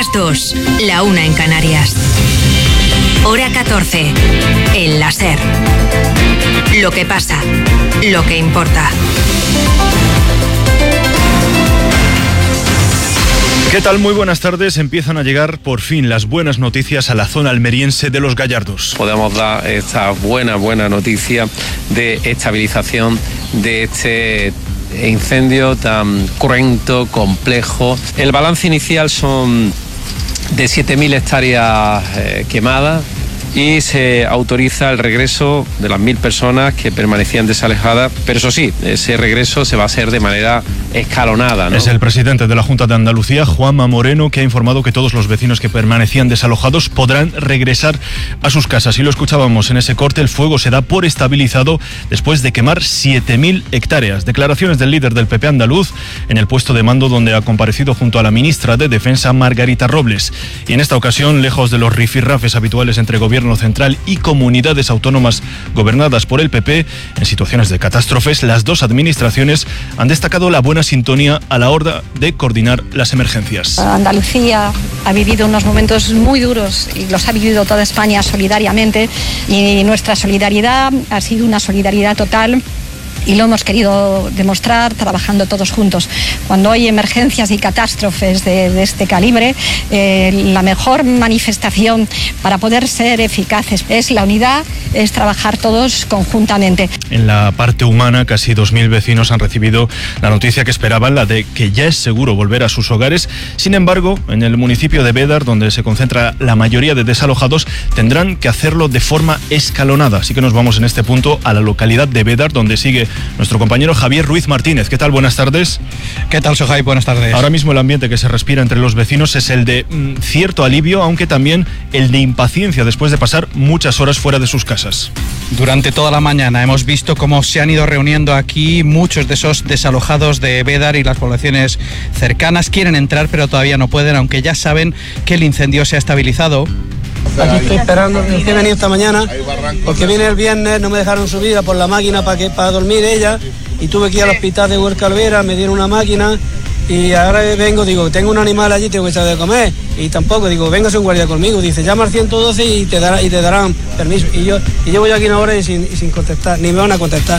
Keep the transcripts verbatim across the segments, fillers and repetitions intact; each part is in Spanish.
las dos, la una en Canarias. Hora catorce. El láser. Lo que pasa, lo que importa. ¿Qué tal? Muy buenas tardes. Empiezan a llegar por fin las buenas noticias a la zona almeriense de Los Gallardos. Podemos dar esta buena, buena noticia de estabilización de este incendio tan cruento, complejo. El balance inicial son de siete mil hectáreas eh, quemadas y se autoriza el regreso de las mil personas que permanecían desalojadas, pero eso sí, ese regreso se va a hacer de manera escalonada, ¿no? Es el presidente de la Junta de Andalucía, Juanma Moreno, que ha informado que todos los vecinos que permanecían desalojados podrán regresar a sus casas. Y lo escuchábamos en ese corte, el fuego se da por estabilizado después de quemar siete mil hectáreas. Declaraciones del líder del P P andaluz en el puesto de mando donde ha comparecido junto a la ministra de Defensa, Margarita Robles. Y en esta ocasión, lejos de los rifirrafes habituales entre gobierno central y comunidades autónomas gobernadas por el P P, en situaciones de catástrofes, las dos administraciones han destacado la buena sintonía a la hora de coordinar las emergencias. Andalucía ha vivido unos momentos muy duros y los ha vivido toda España solidariamente, y nuestra solidaridad ha sido una solidaridad total. Y lo hemos querido demostrar trabajando todos juntos. Cuando hay emergencias y catástrofes de, de este calibre, eh, la mejor manifestación para poder ser eficaces es la unidad, es trabajar todos conjuntamente. En la parte humana, casi dos mil vecinos han recibido la noticia que esperaban, la de que ya es seguro volver a sus hogares. Sin embargo, en el municipio de Bédar, donde se concentra la mayoría de desalojados, tendrán que hacerlo de forma escalonada. Así que nos vamos en este punto a la localidad de Bédar, donde sigue nuestro compañero Javier Ruiz Martínez. ¿Qué tal? Buenas tardes. ¿Qué tal, Sojai? Buenas tardes. Ahora mismo el ambiente que se respira entre los vecinos es el de mm, cierto alivio, aunque también el de impaciencia después de pasar muchas horas fuera de sus casas. Durante toda la mañana hemos visto cómo se han ido reuniendo aquí muchos de esos desalojados de Bédar y las poblaciones cercanas. Quieren entrar, pero todavía no pueden, aunque ya saben que el incendio se ha estabilizado. Aquí estoy esperando, he venido esta mañana porque viene el viernes, no me dejaron subir por la máquina para que para dormir ella, y tuve que ir al hospital de Huerca Alvera, me dieron una máquina y ahora vengo, digo, tengo un animal allí, tengo que echar de comer, y tampoco, digo, véngase un guardia conmigo, dice, llama al ciento doce y te, dará, y te darán permiso, y yo y yo voy aquí una hora y sin, y sin contestar, ni me van a contestar.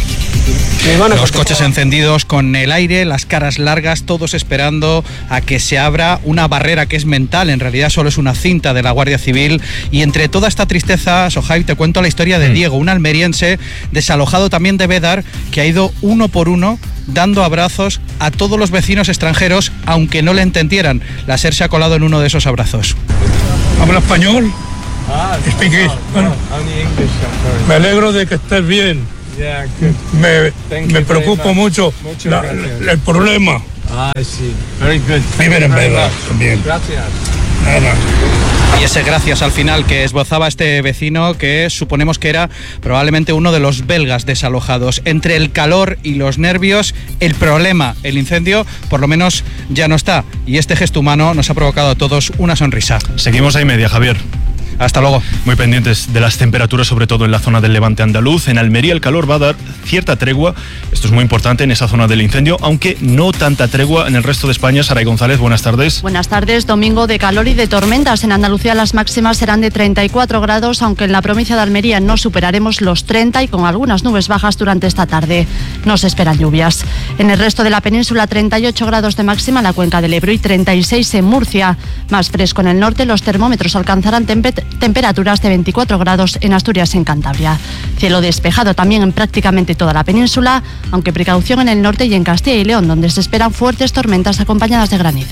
Los coches encendidos con el aire, las caras largas, todos esperando a que se abra una barrera que es mental, en realidad solo es una cinta de la Guardia Civil. Y entre toda esta tristeza, Sojai, te cuento la historia de Diego, un almeriense desalojado también de Bédar, que ha ido uno por uno dando abrazos a todos los vecinos extranjeros, aunque no le entendieran. La SER se ha colado en uno de esos abrazos. ¿Habla español? Speak English. Bueno, me alegro de que estés bien. Me, me preocupa mucho la, el problema. Ah, sí. Very good. Viven en Bédar también. Gracias. Nada. Y ese gracias al final que esbozaba este vecino, que suponemos que era probablemente uno de los belgas desalojados. Entre el calor y los nervios, el problema, el incendio, por lo menos ya no está. Y este gesto humano nos ha provocado a todos una sonrisa. Seguimos ahí media, Javier. Hasta luego. Muy pendientes de las temperaturas, sobre todo en la zona del levante andaluz. En Almería el calor va a dar cierta tregua. Esto es muy importante en esa zona del incendio, aunque no tanta tregua en el resto de España. Saray González, buenas tardes. Buenas tardes. Domingo de calor y de tormentas. En Andalucía las máximas serán de treinta y cuatro grados, aunque en la provincia de Almería no superaremos los treinta y con algunas nubes bajas durante esta tarde. No se esperan lluvias. En el resto de la península, treinta y ocho grados de máxima en la cuenca del Ebro y treinta y seis en Murcia. Más fresco en el norte, los termómetros alcanzarán temperaturas temperaturas de veinticuatro grados en Asturias y en Cantabria. Cielo despejado también en prácticamente toda la península, aunque precaución en el norte y en Castilla y León, donde se esperan fuertes tormentas acompañadas de granizo.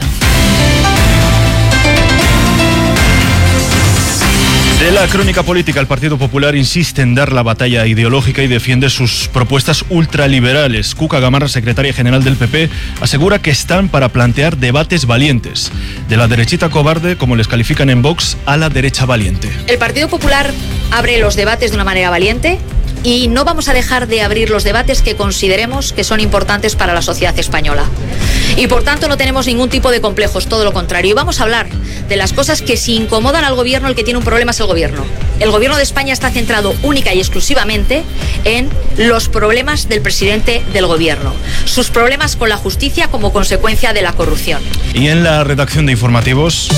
De la crónica política, el Partido Popular insiste en dar la batalla ideológica y defiende sus propuestas ultraliberales. Cuca Gamarra, secretaria general del P P, asegura que están para plantear debates valientes. De la derechita cobarde, como les califican en Vox, a la derecha valiente. El Partido Popular abre los debates de una manera valiente, y no vamos a dejar de abrir los debates que consideremos que son importantes para la sociedad española. Y por tanto no tenemos ningún tipo de complejos, todo lo contrario. Y vamos a hablar de las cosas que si incomodan al gobierno, el que tiene un problema es el gobierno. El gobierno de España está centrado única y exclusivamente en los problemas del presidente del gobierno, sus problemas con la justicia como consecuencia de la corrupción. Y en la redacción de informativos,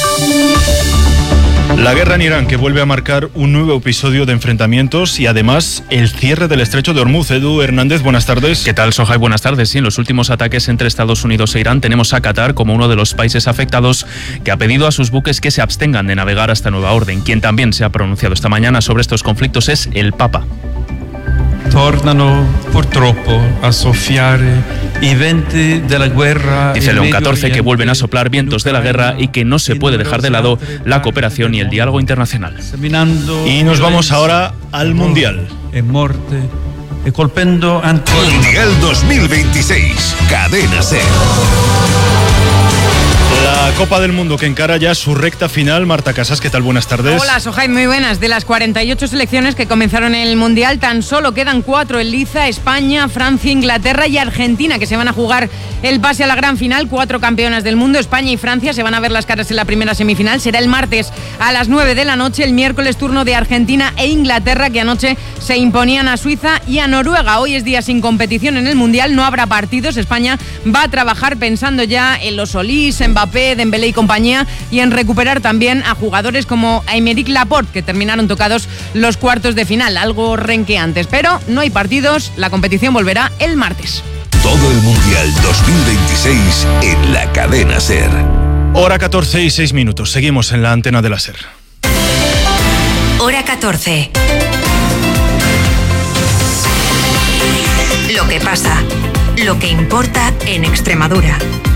la guerra en Irán, que vuelve a marcar un nuevo episodio de enfrentamientos, y además el cierre del estrecho de Hormuz. Edu Hernández, buenas tardes. ¿Qué tal, Sohai? Buenas tardes. Sí, en los últimos ataques entre Estados Unidos e Irán tenemos a Qatar como uno de los países afectados, que ha pedido a sus buques que se abstengan de navegar hasta nueva orden. Quien también se ha pronunciado esta mañana sobre estos conflictos es el Papa. Tornano purtroppo a soffiare i venti della guerra. Dice León catorce que vuelven a soplar vientos de la guerra y que no se puede dejar de lado la cooperación y el diálogo internacional. Y nos vamos ahora al Mundial. En morte e colpendo ancora. Mundial dos mil veintiséis, Cadena SER. La Copa del Mundo que encara ya su recta final. Marta Casas, ¿qué tal? Buenas tardes. Hola, Sohai, muy buenas. De las cuarenta y ocho selecciones que comenzaron el Mundial, tan solo quedan cuatro en liza: España, Francia, Inglaterra y Argentina, que se van a jugar el pase a la gran final. Cuatro campeonas del mundo, España y Francia, se van a ver las caras en la primera semifinal. Será el martes a las nueve de la noche. El miércoles turno de Argentina e Inglaterra, que anoche se imponían a Suiza y a Noruega. Hoy es día sin competición en el Mundial, no habrá partidos. España va a trabajar pensando ya en los Solís, Mbappé, Dembélé y compañía, y en recuperar también a jugadores como Aymeric Laporte, que terminaron tocados los cuartos de final, algo renqueantes. Pero no hay partidos, la competición volverá el martes. Todo el Mundial dos mil veintiséis en la Cadena SER. Hora catorce y seis minutos. Seguimos en la antena de la SER. Hora catorce. Lo que pasa, lo que importa en Extremadura.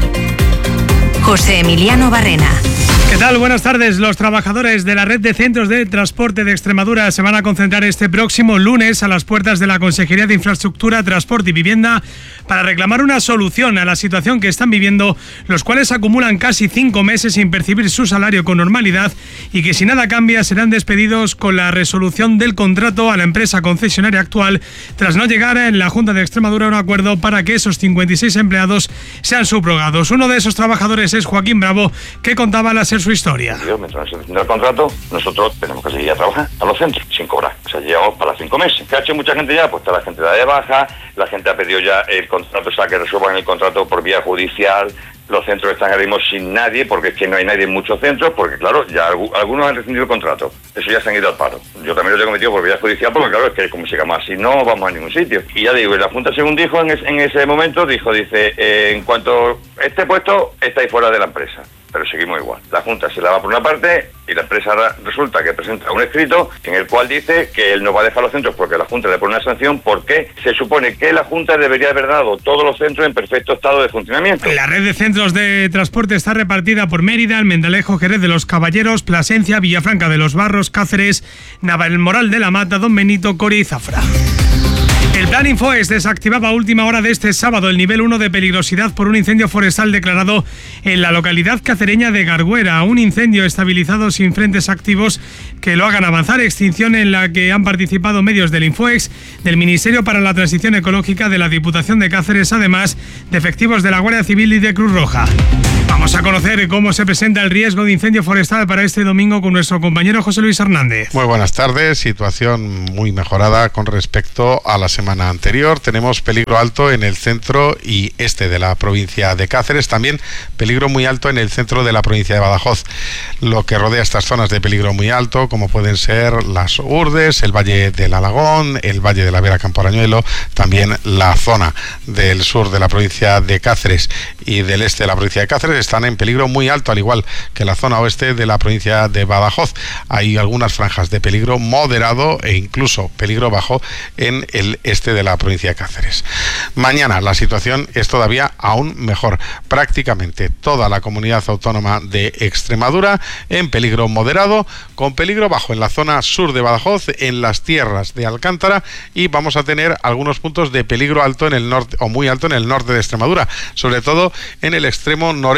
José Emiliano Barrena. ¿Qué tal? Buenas tardes. Los trabajadores de la red de centros de transporte de Extremadura se van a concentrar este próximo lunes a las puertas de la Consejería de Infraestructura, Transporte y Vivienda para reclamar una solución a la situación que están viviendo, los cuales acumulan casi cinco meses sin percibir su salario con normalidad y que, si nada cambia, serán despedidos con la resolución del contrato a la empresa concesionaria actual, tras no llegar en la Junta de Extremadura a un acuerdo para que esos cincuenta y seis empleados sean subrogados. Uno de esos trabajadores es Joaquín Bravo, que contaba la SER su historia. Mientras no se termina el contrato, nosotros tenemos que seguir a trabajar a los centros sin cobrar. O sea, llevamos para cinco meses. ¿Qué ha hecho mucha gente ya? Pues está la gente de baja, la gente ha pedido ya el contrato, o sea, que resuelvan el contrato por vía judicial. Los centros están ahora mismo sin nadie, porque es que no hay nadie en muchos centros, porque claro, ya algunos han rescindido el contrato. Eso ya se han ido al paro. Yo también lo he cometido por vía judicial, porque claro, es que como sigamos así no vamos a ningún sitio. Y ya digo, y la Junta, según dijo en, es, en ese momento, dijo, dice, eh, en cuanto esté puesto, estáis fuera de la empresa. Pero seguimos igual. La Junta se la va por una parte y la empresa resulta que presenta un escrito en el cual dice que él no va a dejar los centros porque la Junta le pone una sanción, porque se supone que la Junta debería haber dado todos los centros en perfecto estado de funcionamiento. La red de centros de transporte está repartida por Mérida, Almendalejo, Jerez de los Caballeros, Plasencia, Villafranca de los Barros, Cáceres, Navalmoral de la Mata, Don Benito, Coria y Zafra. El Plan Infoes desactivaba a última hora de este sábado el nivel uno de peligrosidad por un incendio forestal declarado en la localidad cacereña de Garguera. Un incendio estabilizado sin frentes activos que lo hagan avanzar. Extinción en la que han participado medios del Infoex, del Ministerio para la Transición Ecológica, de la Diputación de Cáceres, además de efectivos de la Guardia Civil y de Cruz Roja. Vamos a conocer cómo se presenta el riesgo de incendio forestal para este domingo con nuestro compañero José Luis Hernández. Muy buenas tardes. Situación muy mejorada con respecto a la semana anterior. Tenemos peligro alto en el centro y este de la provincia de Cáceres. También peligro muy alto en el centro de la provincia de Badajoz. Lo que rodea estas zonas de peligro muy alto, como pueden ser las Urdes, el Valle del Alagón, el Valle de la Vera Camporañuelo, también la zona del sur de la provincia de Cáceres y del este de la provincia de Cáceres, están en peligro muy alto, al igual que la zona oeste de la provincia de Badajoz. Hay algunas franjas de peligro moderado e incluso peligro bajo en el este de la provincia de Cáceres. Mañana la situación es todavía aún mejor. Prácticamente toda la comunidad autónoma de Extremadura en peligro moderado, con peligro bajo en la zona sur de Badajoz, en las tierras de Alcántara, y vamos a tener algunos puntos de peligro alto en el norte, o muy alto en el norte de Extremadura, sobre todo en el extremo noreste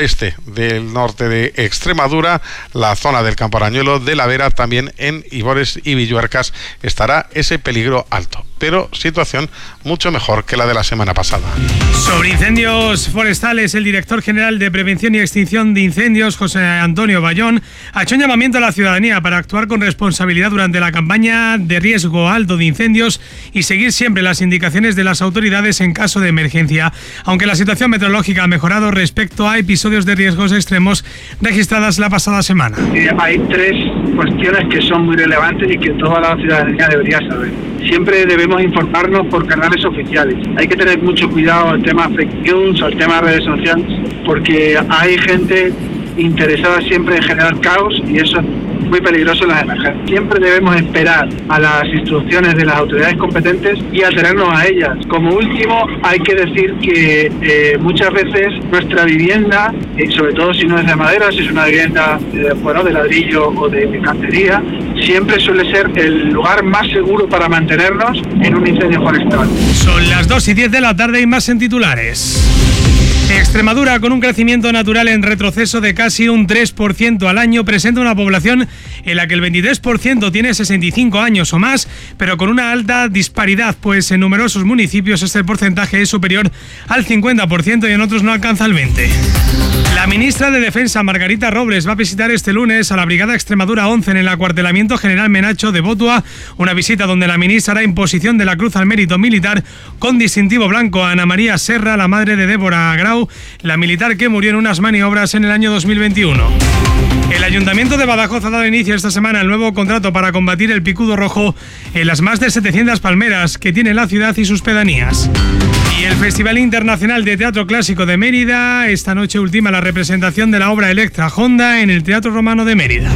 oeste del norte de Extremadura, la zona del Campo Arañuelo, de la Vera, también en Ibores y Villuercas estará ese peligro alto, pero situación mucho mejor que la de la semana pasada. Sobre incendios forestales, el director general de Prevención y Extinción de Incendios, José Antonio Bayón, ha hecho un llamamiento a la ciudadanía para actuar con responsabilidad durante la campaña de riesgo alto de incendios y seguir siempre las indicaciones de las autoridades en caso de emergencia. Aunque la situación meteorológica ha mejorado respecto a episodios de riesgos extremos registradas la pasada semana. Hay tres cuestiones que son muy relevantes y que toda la ciudadanía debería saber. Siempre debemos informarnos por canales oficiales. Hay que tener mucho cuidado al tema fake news, al tema redes sociales, porque hay gente interesada siempre en generar caos y eso es muy peligroso en las emergencias. Siempre debemos esperar a las instrucciones de las autoridades competentes y atenernos a ellas. Como último, hay que decir que eh, muchas veces nuestra vivienda, eh, sobre todo si no es de madera, si es una vivienda eh, bueno, de ladrillo o de, de cantería, siempre suele ser el lugar más seguro para mantenernos en un incendio forestal. Son las dos y diez de la tarde y más en titulares. Extremadura, con un crecimiento natural en retroceso de casi un tres por ciento al año, presenta una población en la que el veintitrés por ciento tiene sesenta y cinco años o más, pero con una alta disparidad, pues en numerosos municipios este porcentaje es superior al cincuenta por ciento y en otros no alcanza el veinte por ciento. La ministra de Defensa, Margarita Robles, va a visitar este lunes a la Brigada Extremadura once en el acuartelamiento General Menacho de Botua, una visita donde la ministra hará imposición de la Cruz al Mérito Militar con distintivo blanco a Ana María Serra, la madre de Débora Grau, la militar que murió en unas maniobras en el año dos mil veintiuno. El Ayuntamiento de Badajoz ha dado inicio esta semana al nuevo contrato para combatir el picudo rojo en las más de setecientas palmeras que tiene la ciudad y sus pedanías. Y el Festival Internacional de Teatro Clásico de Mérida esta noche ultima la representación de la obra Electra Honda en el Teatro Romano de Mérida.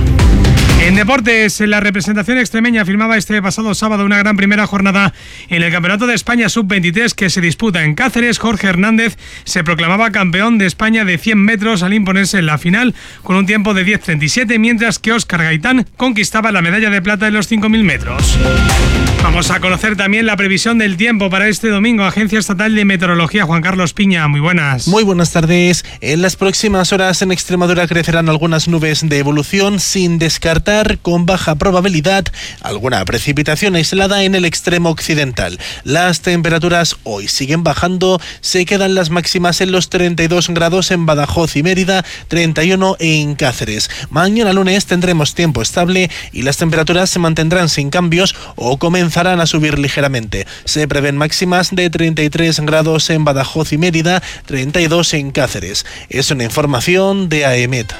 En deportes, la representación extremeña firmaba este pasado sábado una gran primera jornada en el Campeonato de España sub veintitrés que se disputa en Cáceres. Jorge Hernández se proclamaba campeón de España de cien metros al imponerse en la final con un tiempo de diez treinta y siete, mientras que Óscar Gaitán conquistaba la medalla de plata en los cinco mil metros. Vamos a conocer también la previsión del tiempo para este domingo. Agencia Estatal de Meteorología, Juan Carlos Piña, muy buenas. Muy buenas tardes. En las próximas horas en Extremadura crecerán algunas nubes de evolución sin descartar con baja probabilidad alguna precipitación aislada en el extremo occidental. Las temperaturas hoy siguen bajando, se quedan las máximas en los treinta y dos grados en Badajoz y Mérida, treinta y uno en Cáceres. Mañana lunes tendremos tiempo estable y las temperaturas se mantendrán sin cambios o comenzarán a subir ligeramente. Se prevén máximas de treinta y tres grados en Badajoz y Mérida, treinta y dos en Cáceres. Es una información de AEMET.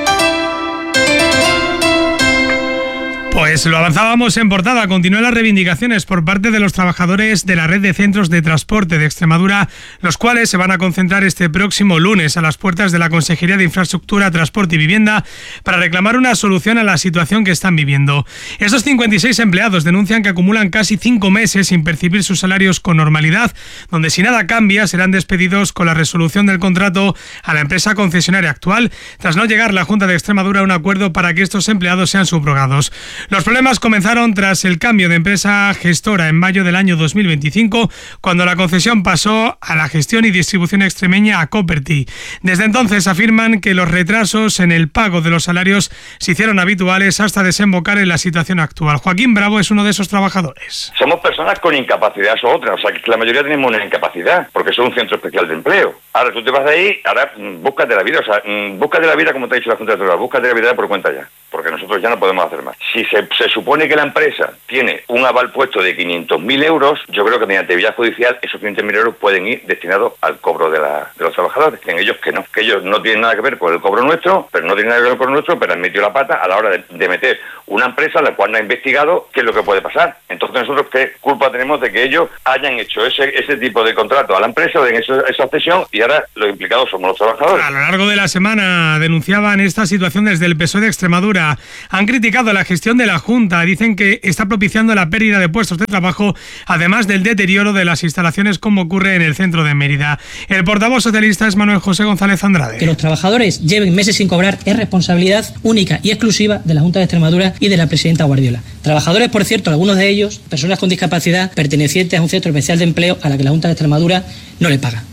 Pues lo avanzábamos en portada. Continúan las reivindicaciones por parte de los trabajadores de la red de centros de transporte de Extremadura, los cuales se van a concentrar este próximo lunes a las puertas de la Consejería de Infraestructura, Transporte y Vivienda para reclamar una solución a la situación que están viviendo. Estos cincuenta y seis empleados denuncian que acumulan casi cinco meses sin percibir sus salarios con normalidad, donde si nada cambia serán despedidos con la resolución del contrato a la empresa concesionaria actual, tras no llegar la Junta de Extremadura a un acuerdo para que estos empleados sean subrogados. Los problemas comenzaron tras el cambio de empresa gestora en mayo del año dos mil veinticinco, cuando la concesión pasó a la gestión y distribución extremeña a Coperty. Desde entonces afirman que los retrasos en el pago de los salarios se hicieron habituales hasta desembocar en la situación actual. Joaquín Bravo es uno de esos trabajadores. Somos personas con incapacidad, o otra, o sea que la mayoría tenemos una incapacidad, porque son un centro especial de empleo. Ahora tú te vas de ahí, ahora búscate la vida, o sea, búscate la vida como te ha dicho la Junta de Extremadura, búscate la vida por cuenta ya, porque nosotros ya no podemos hacer más. Si se, se supone que la empresa tiene un aval puesto de quinientos mil euros, yo creo que mediante vía judicial esos quinientos mil euros pueden ir destinados al cobro de, la, de los trabajadores. En ellos que no, que ellos no tienen nada que ver con el cobro nuestro, pero no tienen nada que ver con el cobro nuestro, pero han metido la pata a la hora de, de meter una empresa a la cual no ha investigado qué es lo que puede pasar. Entonces nosotros qué culpa tenemos de que ellos hayan hecho ese, ese tipo de contrato a la empresa, de esa, esa cesión, y ahora los implicados somos los trabajadores. A lo largo de la semana denunciaban esta situación desde el P S O E de Extremadura. Han criticado la gestión de la Junta. Dicen que está propiciando la pérdida de puestos de trabajo, además del deterioro de las instalaciones, como ocurre en el centro de Mérida. El portavoz socialista es Manuel José González Andrade. Que los trabajadores lleven meses sin cobrar es responsabilidad única y exclusiva de la Junta de Extremadura y de la presidenta Guardiola. Trabajadores, por cierto, algunos de ellos, personas con discapacidad pertenecientes a un centro especial de empleo a la que la Junta de Extremadura no le paga.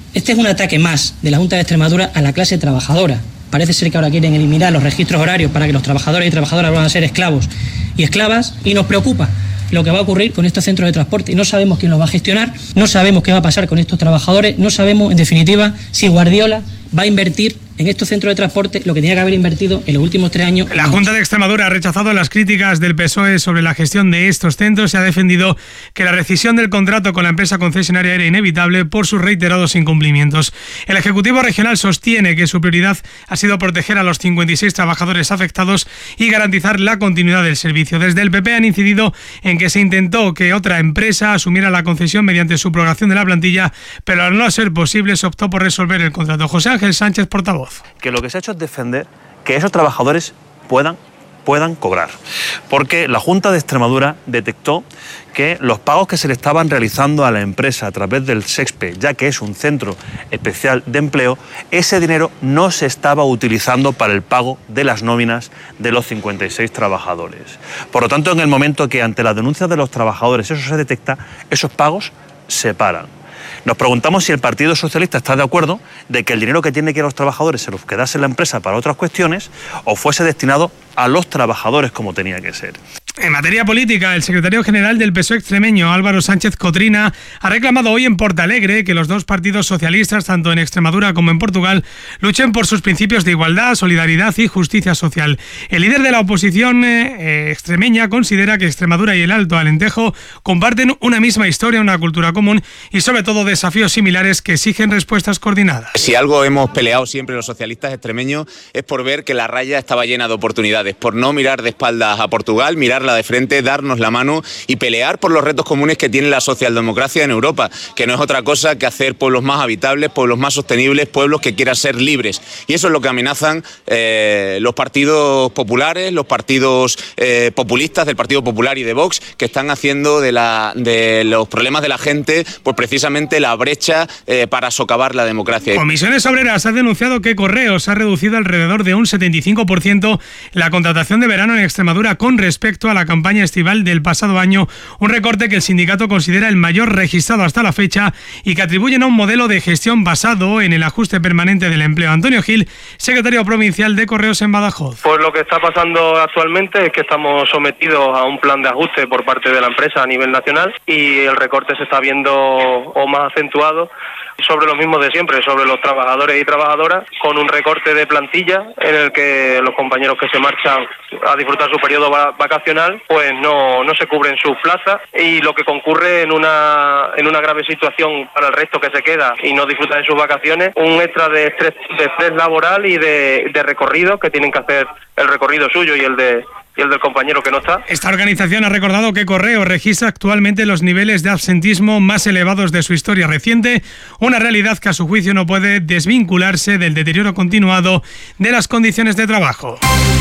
Este es un ataque más de la Junta de Extremadura a la clase trabajadora. Parece ser que ahora quieren eliminar los registros horarios para que los trabajadores y trabajadoras van a ser esclavos y esclavas, y nos preocupa lo que va a ocurrir con estos centros de transporte. Y no sabemos quién los va a gestionar, no sabemos qué va a pasar con estos trabajadores, no sabemos, en definitiva, si Guardiola va a invertir en estos centros de transporte lo que tenía que haber invertido en los últimos tres años. La Junta de Extremadura ha rechazado las críticas del P S O E sobre la gestión de estos centros y ha defendido que la rescisión del contrato con la empresa concesionaria era inevitable por sus reiterados incumplimientos. El Ejecutivo Regional sostiene que su prioridad ha sido proteger a los cincuenta y seis trabajadores afectados y garantizar la continuidad del servicio. Desde el P P han incidido en que se intentó que otra empresa asumiera la concesión mediante subrogación de la plantilla, pero al no ser posible se optó por resolver el contrato. José Ángel Sánchez, portavoz. Que lo que se ha hecho es defender que esos trabajadores puedan, puedan cobrar. Porque la Junta de Extremadura detectó que los pagos que se le estaban realizando a la empresa a través del SEXPE, ya que es un centro especial de empleo, ese dinero no se estaba utilizando para el pago de las nóminas de los cincuenta y seis trabajadores. Por lo tanto, en el momento que ante las denuncias de los trabajadores eso se detecta, esos pagos se paran. Nos preguntamos si el Partido Socialista está de acuerdo de que el dinero que tiene que ir a los trabajadores se los quedase la empresa para otras cuestiones o fuese destinado a los trabajadores como tenía que ser. En materia política, el secretario general del P S O E extremeño, Álvaro Sánchez Cotrina, ha reclamado hoy en Portalegre que los dos partidos socialistas, tanto en Extremadura como en Portugal, luchen por sus principios de igualdad, solidaridad y justicia social. El líder de la oposición eh, extremeña considera que Extremadura y el Alto Alentejo comparten una misma historia, una cultura común y sobre todo desafíos similares que exigen respuestas coordinadas. Si algo hemos peleado siempre los socialistas extremeños es por ver que la raya estaba llena de oportunidades, por no mirar de espaldas a Portugal, mirarla de frente, darnos la mano y pelear por los retos comunes que tiene la socialdemocracia en Europa, que no es otra cosa que hacer pueblos más habitables, pueblos más sostenibles, pueblos que quieran ser libres. Y eso es lo que amenazan eh, los partidos populares, los partidos eh, populistas del Partido Popular y de Vox, que están haciendo de, la, de los problemas de la gente pues precisamente la brecha eh, para socavar la democracia. Comisiones Obreras ha denunciado que Correos ha reducido alrededor de un setenta y cinco por ciento la contratación de verano en Extremadura con respecto a la campaña estival del pasado año, un recorte que el sindicato considera el mayor registrado hasta la fecha y que atribuyen a un modelo de gestión basado en el ajuste permanente del empleo. Antonio Gil, secretario provincial de Correos en Badajoz. Pues lo que está pasando actualmente es que estamos sometidos a un plan de ajuste por parte de la empresa a nivel nacional y el recorte se está viendo o más acentuado sobre lo mismo de siempre, sobre los trabajadores y trabajadoras, con un recorte de plantilla en el que los compañeros que se marchan a disfrutar su periodo vacacional pues no, no se cubren sus plazas y lo que concurre en una en una grave situación para el resto que se queda y no disfruta de sus vacaciones, un extra de estrés, de estrés laboral y de, de recorrido que tienen que hacer el recorrido suyo y el de y el del compañero que no está. Esta organización ha recordado que Correo registra actualmente los niveles de absentismo más elevados de su historia reciente, una realidad que a su juicio no puede desvincularse del deterioro continuado de las condiciones de trabajo.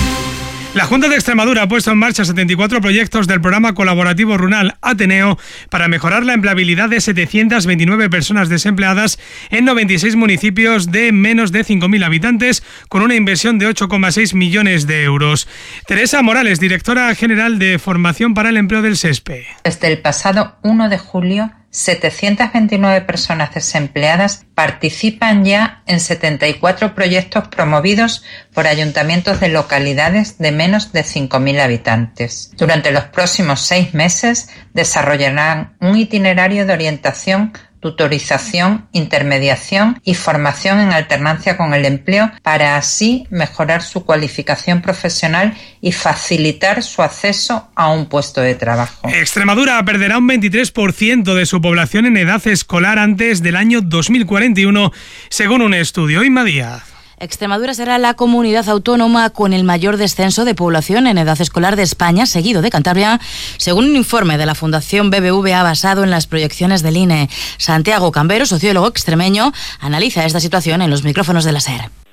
La Junta de Extremadura ha puesto en marcha setenta y cuatro proyectos del programa colaborativo rural Ateneo para mejorar la empleabilidad de setecientas veintinueve personas desempleadas en noventa y seis municipios de menos de cinco mil habitantes, con una inversión de ocho coma seis millones de euros. Teresa Morales, directora general de Formación para el Empleo del SESPE. Desde el pasado uno de julio, setecientas veintinueve personas desempleadas participan ya en setenta y cuatro proyectos promovidos por ayuntamientos de localidades de menos de cinco mil habitantes. Durante los próximos seis meses desarrollarán un itinerario de orientación, tutorización, intermediación y formación en alternancia con el empleo para así mejorar su cualificación profesional y facilitar su acceso a un puesto de trabajo. Extremadura perderá un veintitrés por ciento de su población en edad escolar antes del año dos mil cuarenta y uno, según un estudio. Inma Díaz. Extremadura será la comunidad autónoma con el mayor descenso de población en edad escolar de España, seguido de Cantabria, según un informe de la Fundación B B V A basado en las proyecciones del I N E. Santiago Cambero, sociólogo extremeño, analiza esta situación en los micrófonos de la SER.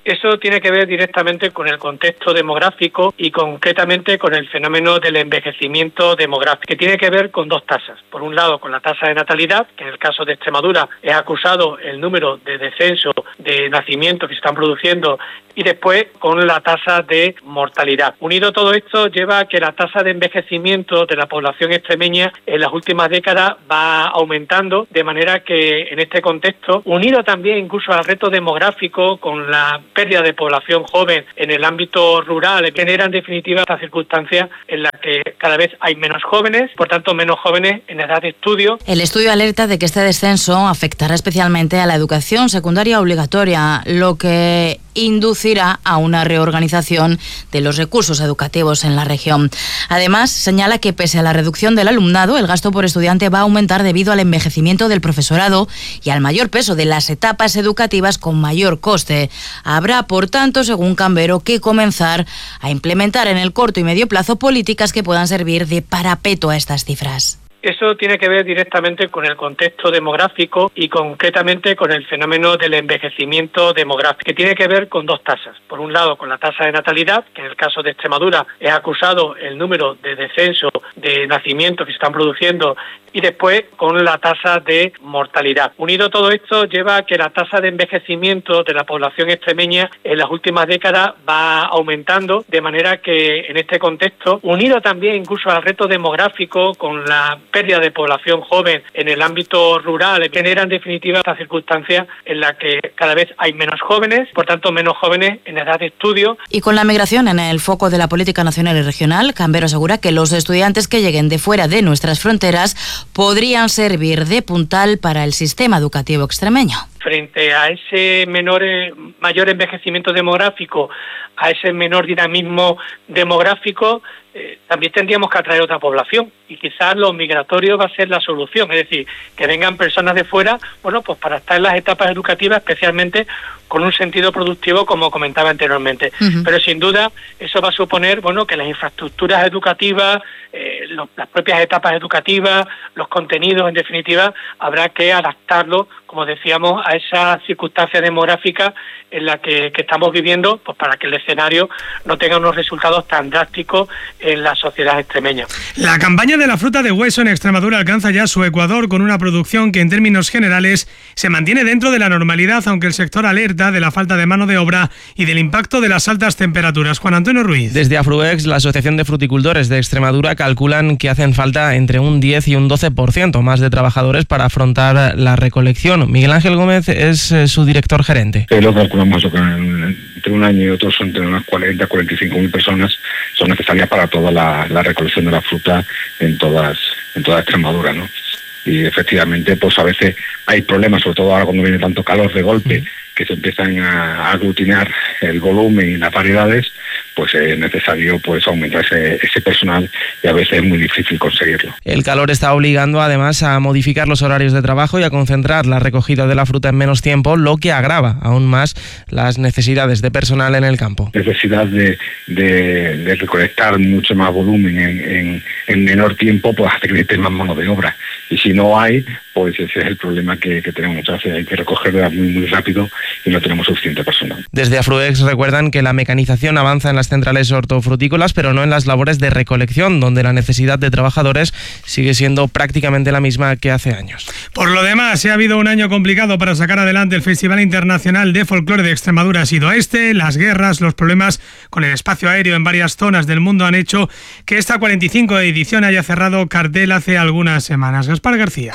Eso tiene que ver directamente con el contexto demográfico y concretamente con el fenómeno del envejecimiento demográfico, que tiene que ver con dos tasas. Por un lado, con la tasa de natalidad, que en el caso de Extremadura es acusado el número de descenso de nacimientos que se están produciendo, y después con la tasa de mortalidad. Unido todo esto lleva a que la tasa de envejecimiento de la población extremeña en las últimas décadas va aumentando, de manera que en este contexto, unido también incluso al reto demográfico con la pérdida de población joven en el ámbito rural, genera en definitiva esta circunstancia en la que cada vez hay menos jóvenes, por tanto menos jóvenes en edad de estudio. El estudio alerta de que este descenso afectará especialmente a la educación secundaria obligatoria, lo que inducirá a una reorganización de los recursos educativos en la región. Además, señala que pese a la reducción del alumnado, el gasto por estudiante va a aumentar debido al envejecimiento del profesorado y al mayor peso de las etapas educativas con mayor coste. Habrá, por tanto, según Cambero, que comenzar a implementar en el corto y medio plazo políticas que puedan servir de parapeto a estas cifras. Eso tiene que ver directamente con el contexto demográfico y concretamente con el fenómeno del envejecimiento demográfico, que tiene que ver con dos tasas. Por un lado, con la tasa de natalidad, que en el caso de Extremadura es acusado el número de descenso de nacimientos que se están produciendo, y después con la tasa de mortalidad. Unido todo esto lleva a que la tasa de envejecimiento de la población extremeña en las últimas décadas va aumentando, de manera que en este contexto, unido también incluso al reto demográfico con la pérdida de población joven en el ámbito rural, genera en definitiva esta circunstancia en la que cada vez hay menos jóvenes, por tanto menos jóvenes en edad de estudio. Y con la migración en el foco de la política nacional y regional, Cambero asegura que los estudiantes que lleguen de fuera de nuestras fronteras podrían servir de puntal para el sistema educativo extremeño. Frente a ese menor, mayor envejecimiento demográfico, a ese menor dinamismo demográfico, eh, también tendríamos que atraer otra población y quizás lo migratorio va a ser la solución, es decir, que vengan personas de fuera, bueno, pues para estar en las etapas educativas, especialmente con un sentido productivo, como comentaba anteriormente. Uh-huh. Pero sin duda eso va a suponer, bueno, que las infraestructuras educativas, eh, los, las propias etapas educativas, los contenidos, en definitiva, habrá que adaptarlo, como decíamos, a esa circunstancia demográfica en la que, que estamos viviendo, pues para que el escenario no tenga unos resultados tan drásticos en la sociedad extremeña. La campaña de la fruta de hueso en Extremadura alcanza ya su ecuador con una producción que en términos generales se mantiene dentro de la normalidad, aunque el sector alerta de la falta de mano de obra y del impacto de las altas temperaturas. Juan Antonio Ruiz. Desde Afruex, la Asociación de Fruticultores de Extremadura, calculan que hacen falta entre un diez y un doce por ciento más de trabajadores para afrontar la recolección. Miguel Ángel Gómez es eh, su director gerente. Eh, lo calculamos que entre un año y otro son entre unas cuarenta a cuarenta y cinco mil personas son necesarias para toda la, la recolección de la fruta en todas en toda Extremadura, ¿no? Y efectivamente, pues a veces hay problemas, sobre todo ahora cuando viene tanto calor de golpe, que se empiezan a aglutinar el volumen y las variedades, pues es necesario pues aumentar ese, ese personal y a veces es muy difícil conseguirlo. El calor está obligando además a modificar los horarios de trabajo y a concentrar la recogida de la fruta en menos tiempo, lo que agrava aún más las necesidades de personal en el campo. Necesidad de, de, de recolectar mucho más volumen en, en, en menor tiempo, pues hace que necesite más mano de obra. Y si no hay, pues ese es el problema que, que tenemos muchas veces. Hay que recogerla muy, muy rápido y no tenemos suficiente personal. Desde Afruex recuerdan que la mecanización avanza en las centrales hortofrutícolas, pero no en las labores de recolección, donde la necesidad de trabajadores sigue siendo prácticamente la misma que hace años. Por lo demás, si ha habido un año complicado para sacar adelante el Festival Internacional de Folclore de Extremadura, ha sido este. Las guerras, los problemas con el espacio aéreo en varias zonas del mundo han hecho que esta cuarenta y cinco edición haya cerrado cartel hace algunas semanas. Gaspar García.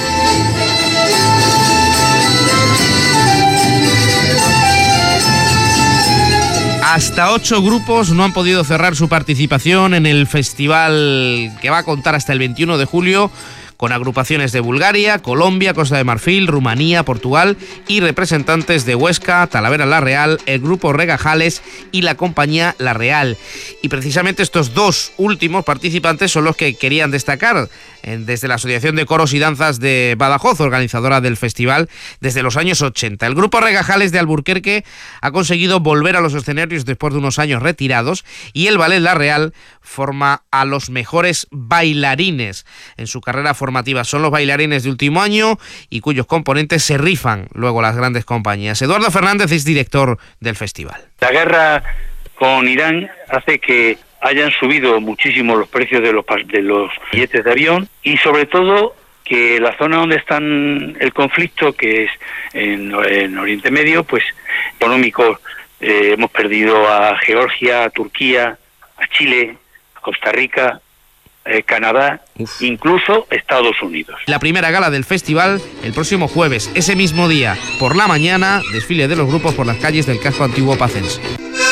Hasta ocho grupos no han podido cerrar su participación en el festival que va a contar hasta el veintiuno de julio, con agrupaciones de Bulgaria, Colombia, Costa de Marfil, Rumanía, Portugal y representantes de Huesca, Talavera La Real, el grupo Regajales y la compañía La Real. Y precisamente estos dos últimos participantes son los que querían destacar desde la Asociación de Coros y Danzas de Badajoz, organizadora del festival desde los años ochenta. El grupo Regajales de Alburquerque ha conseguido volver a los escenarios después de unos años retirados y el ballet La Real forma a los mejores bailarines. En su carrera formada informativas. Son los bailarines de último año y cuyos componentes se rifan luego las grandes compañías. Eduardo Fernández es director del festival. La guerra con Irán hace que hayan subido muchísimo los precios de los, de los billetes de avión y sobre todo que la zona donde está el conflicto, que es en, en Oriente Medio, pues económico, eh, hemos perdido a Georgia, a Turquía, a Chile, a Costa Rica, eh, Canadá, Uf. incluso Estados Unidos. La primera gala del festival el próximo jueves, ese mismo día, por la mañana, desfile de los grupos por las calles del casco antiguo pacense.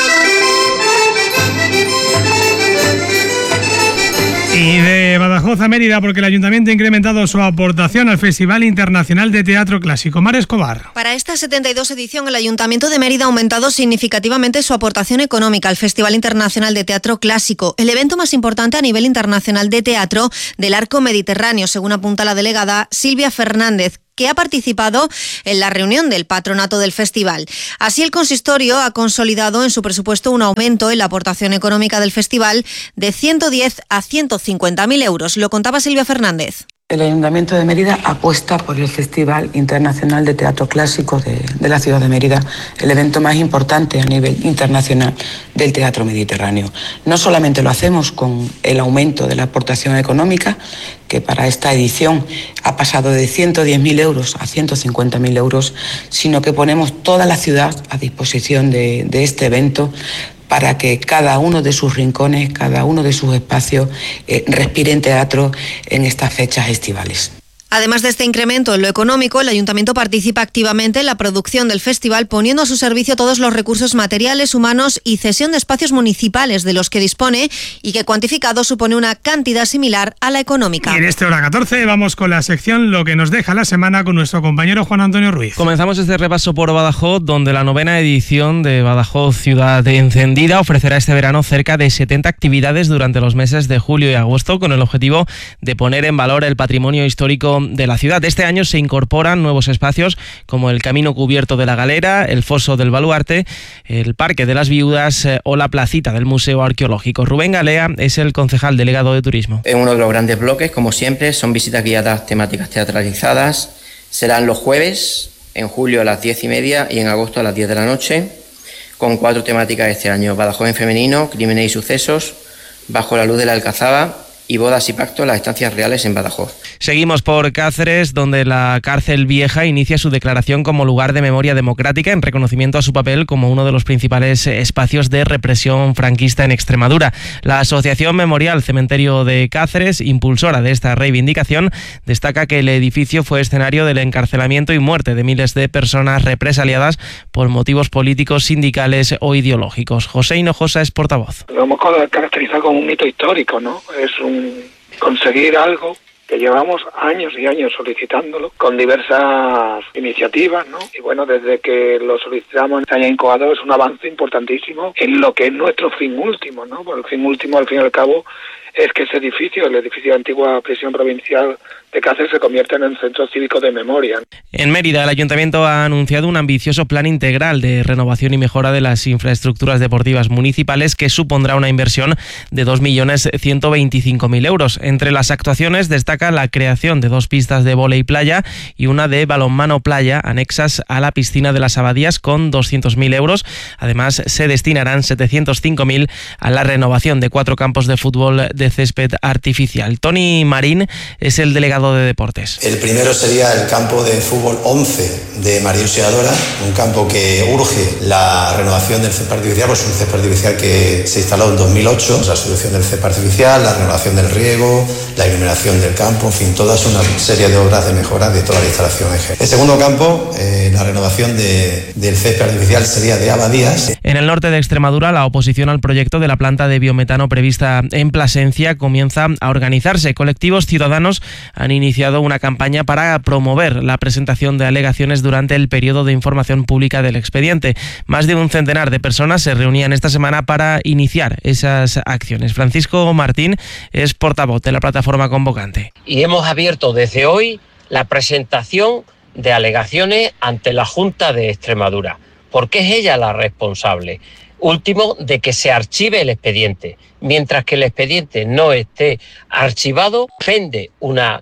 Y de Badajoz a Mérida, porque el Ayuntamiento ha incrementado su aportación al Festival Internacional de Teatro Clásico. Mar Escobar. Para esta setenta y dos edición, el Ayuntamiento de Mérida ha aumentado significativamente su aportación económica al Festival Internacional de Teatro Clásico, el evento más importante a nivel internacional de teatro del arco mediterráneo, según apunta la delegada Silvia Fernández, que ha participado en la reunión del patronato del festival. Así, el consistorio ha consolidado en su presupuesto un aumento en la aportación económica del festival de ciento diez a ciento cincuenta mil euros. Lo contaba Silvia Fernández. El Ayuntamiento de Mérida apuesta por el Festival Internacional de Teatro Clásico de, de la ciudad de Mérida, el evento más importante a nivel internacional del teatro mediterráneo. No solamente lo hacemos con el aumento de la aportación económica, que para esta edición ha pasado de ciento diez mil euros a ciento cincuenta mil euros, sino que ponemos toda la ciudad a disposición de, de este evento para que cada uno de sus rincones, cada uno de sus espacios eh, respire en teatro en estas fechas estivales. Además de este incremento en lo económico, el Ayuntamiento participa activamente en la producción del festival, poniendo a su servicio todos los recursos materiales, humanos y cesión de espacios municipales de los que dispone y que cuantificado supone una cantidad similar a la económica. Y en este hora catorce vamos con la sección Lo que nos deja la semana con nuestro compañero Juan Antonio Ruiz. Comenzamos este repaso por Badajoz, donde la novena edición de Badajoz Ciudad Encendida ofrecerá este verano cerca de setenta actividades durante los meses de julio y agosto, con el objetivo de poner en valor el patrimonio histórico de la ciudad. Este año se incorporan nuevos espacios como el Camino Cubierto de la Galera, el Foso del Baluarte, el Parque de las Viudas eh, o la Placita del Museo Arqueológico. Rubén Galea es el concejal delegado de Turismo. En uno de los grandes bloques, como siempre, son visitas guiadas temáticas teatralizadas. Serán los jueves, en julio a las diez y media y en agosto a las diez de la noche, con cuatro temáticas este año: Badajoz en femenino, crímenes y sucesos, Bajo la luz de la Alcazaba y Bodas y Pactos, las estancias reales en Badajoz. Seguimos por Cáceres, donde la cárcel vieja inicia su declaración como lugar de memoria democrática en reconocimiento a su papel como uno de los principales espacios de represión franquista en Extremadura. La Asociación Memorial Cementerio de Cáceres, impulsora de esta reivindicación, destaca que el edificio fue escenario del encarcelamiento y muerte de miles de personas represaliadas por motivos políticos, sindicales o ideológicos. José Hinojosa es portavoz. Lo hemos caracterizado como un hito histórico, ¿no? Es un conseguir algo que llevamos años y años solicitándolo, con diversas iniciativas, ¿no? Y bueno, desde que lo solicitamos en este año incoado es un avance importantísimo en lo que es nuestro fin último, ¿no? Porque el fin último, al fin y al cabo, es que ese edificio, el edificio de la antigua prisión provincial de Cáceres, se convierte en el centro cívico de memoria. En Mérida, el Ayuntamiento ha anunciado un ambicioso plan integral de renovación y mejora de las infraestructuras deportivas municipales que supondrá una inversión de dos millones ciento veinticinco mil euros. Entre las actuaciones destaca la creación de dos pistas de vóley playa y una de balonmano playa anexas a la piscina de las Abadías con doscientos mil euros. Además, se destinarán setecientos cinco mil a la renovación de cuatro campos de fútbol de césped artificial. Tony Marín es el delegado de deportes. El primero sería el campo de fútbol once de María Auxiliadora, un campo que urge la renovación del césped artificial, pues un césped artificial que se instaló en dos mil ocho, la solución del césped artificial, la renovación del riego, la iluminación del campo, en fin, toda una serie de obras de mejora de toda la instalación. El segundo campo, eh, la renovación de, del césped artificial sería de Abadías. En el norte de Extremadura, la oposición al proyecto de la planta de biometano prevista en Plasencia comienza a organizarse. Colectivos ciudadanos han iniciado una campaña para promover la presentación de alegaciones durante el periodo de información pública del expediente. Más de un centenar de personas se reunían esta semana para iniciar esas acciones. Francisco Martín es portavoz de la plataforma convocante. Y hemos abierto desde hoy la presentación de alegaciones ante la Junta de Extremadura, porque es ella la responsable. Último, de que se archive el expediente. Mientras que el expediente no esté archivado, pende una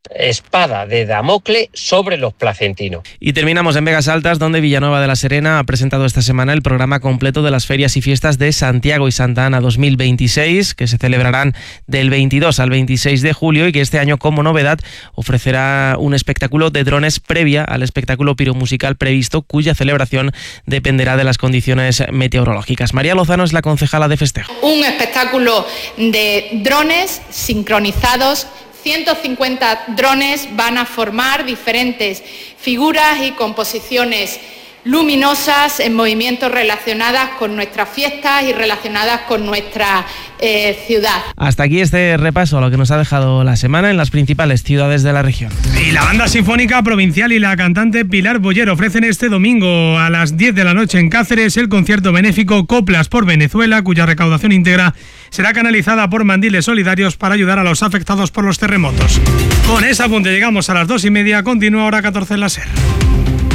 espada de Damocles sobre los placentinos. Y terminamos en Vegas Altas, donde Villanueva de la Serena ha presentado esta semana el programa completo de las ferias y fiestas de Santiago y Santa Ana dos mil veintiséis, que se celebrarán del veintidós al veintiséis de julio y que este año, como novedad, ofrecerá un espectáculo de drones previa al espectáculo piromusical previsto, cuya celebración dependerá de las condiciones meteorológicas. María Lozano es la concejala de festejo. Un espectáculo de drones sincronizados. ciento cincuenta drones van a formar diferentes figuras y composiciones luminosas en movimientos relacionadas con nuestras fiestas y relacionadas con nuestra eh, ciudad. Hasta aquí este repaso a lo que nos ha dejado la semana en las principales ciudades de la región. Y la Banda Sinfónica Provincial y la cantante Pilar Boyer ofrecen este domingo a las diez de la noche en Cáceres el concierto benéfico Coplas por Venezuela, cuya recaudación íntegra será canalizada por Mandiles Solidarios para ayudar a los afectados por los terremotos. Con ese apunte llegamos a las dos y media. Continúa Hora catorce en la SER.